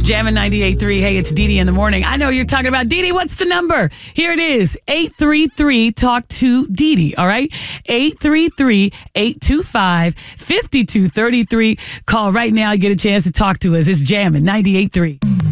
Jammin' 98.3. Hey, it's Dee Dee in the morning. I know you're talking about Dee Dee. What's the number? Here it is. 833-TALK-TO-DEE DEE. All right? 833-825-5233. Call right now. Get a chance to talk to us. It's Jammin' 98.3.